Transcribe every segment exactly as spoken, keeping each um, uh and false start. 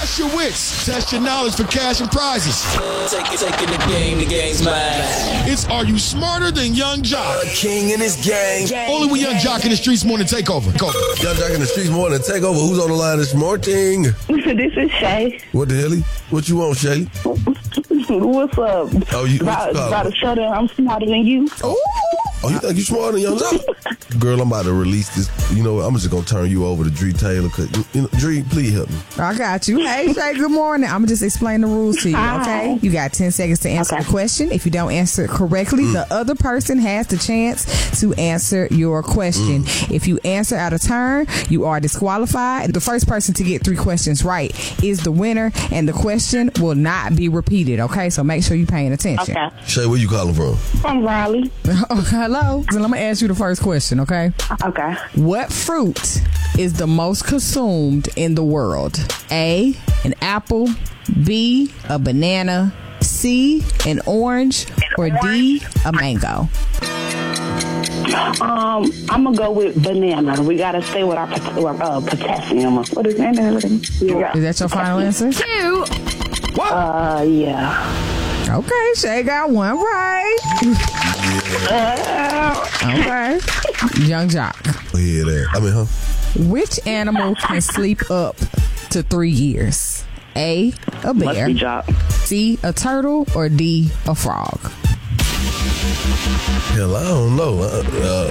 Test your wits. Test your knowledge for cash and prizes. Take it, taking the game, the game's mine. It's Are You Smarter Than Young Jock? A king in his gang. Only with Young Jock in the Streets Morning Takeover. Go. Young Jock in the Streets Morning Takeover. Who's on the line this morning? This is Shay. What the hell? What you want, Shay? What's up? Oh, you about, about about to show that I'm smarter than you. Oh. Oh, you think you smarter than Young Jock? Girl, I'm about to release this. You know what? I'm just going to turn you over to Dree Taylor. Cause, you know, Dree, please help me. I got you. Hey, Shay, good morning. I'm going to just explain the rules to you, okay? Hi. You got ten seconds to answer Okay. the question. If you don't answer it correctly, mm. the other person has the chance to answer your question. Mm. If you answer out of turn, you are disqualified. The first person to get three questions right is the winner, and the question will not be repeated, okay? So make sure you're paying attention. Okay. Shay, where you calling from? From Raleigh. Oh, hello. So let me ask you the first question, okay? Okay. What fruit is the most consumed in the world? A, an apple, B, a banana, C, an orange, or D, a mango? Um, I'm gonna go with banana. We gotta stay with our pot- uh, potassium. What is that? Yeah. Is that your final answer? Two. Uh, yeah. Okay, Shay got one right. Okay. Young Jock. Oh, yeah, there. I mean, huh? Which animal can sleep up to three years? A, a Must bear, be Jock. C, a turtle, or D, a frog? Hell, I don't know. Uh, uh,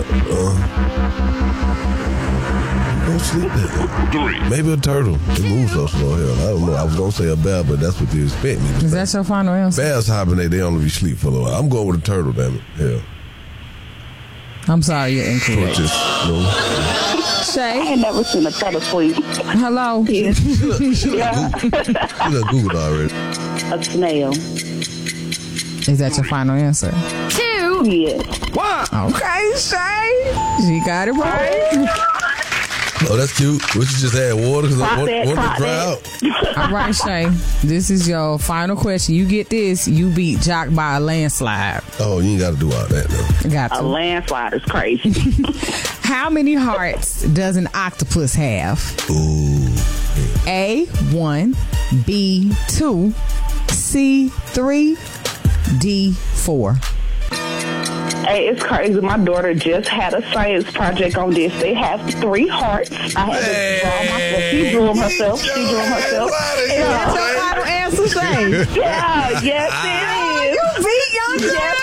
uh, don't sleep there. Three. Maybe a turtle. It moves so slow. Hell, I don't know. I was going to say a bear, but that's what you expect me to Is say. that your final answer? Bears hibernate. They only be sleep for a little while. I'm going with a turtle, damn it. Hell. I'm sorry, you're incorrect. Just, you know. I Shay, ain't never seen a turtle sleep. hello. Yeah. You done Googled already. A snail. Is that your final answer? Two. Yeah. Okay, Shay. She got it right. Oh, that's cute. What, you just add water? Because I Crop want, that, want to crop dry that. out. All right, Shay. This is your final question. You get this, you beat Jock by a landslide. Oh, you ain't got to do all that, though. Got A to. landslide is crazy. How many hearts does an octopus have? Ooh. A, one, B, two, C, three, D, four. Hey, it's crazy. My daughter just had a science project on this. They have three hearts. I had to draw myself. She drew them herself. She drew them herself. That's your final answer, Shay. Yeah, yes it is. You beat Young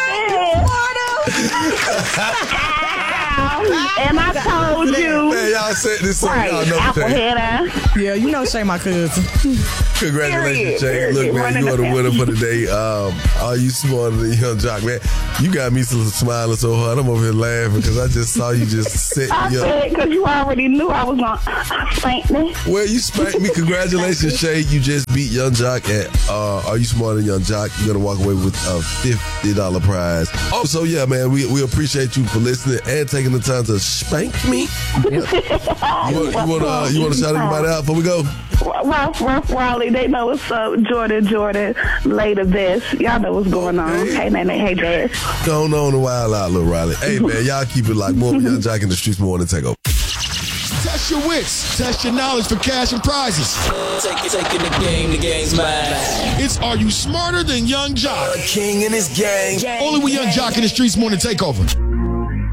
Yes, and I told you. Man, y'all said this so Right, y'all know Applehead eye. Yeah, you know Shay, my cousin. Congratulations, Shay. Period. Look, man, Running you are the the winner for today. Um, are you smarter than Young Jock, man? You got me smiling so hard. I'm over here laughing because I just saw you just set I me up. said because you already knew I was going to spank me. Well, you spanked me. Congratulations, Shay. You just beat Young Jock at uh, Are You Smarter Than Young Jock? You're going to walk away with a fifty dollars prize. Oh, so yeah, man, we, we appreciate you for listening and taking the time to spank me. Yep. You want to uh, you want to shout anybody out before we go? Ralph, Ralph Raleigh, they know what's up. Jordan, Jordan, later best. Y'all know what's going on. Hey, Nene, hey, Dad. Going on the wild out, little Riley. Hey, man, y'all keep it like more of Young Jock in the Streets Morning Takeover. Test your wits. Test your knowledge for cash and prizes. Take it, taking the game, the game's mine. It's Are You Smarter Than Young Jock? A king in his gang. Only with Young Jock in the Streets Morning Takeover.